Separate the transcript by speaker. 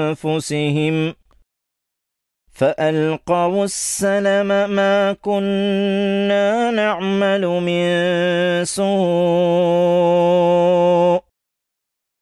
Speaker 1: أنفسهم فألقوا السلم ما كنا نعمل من سوء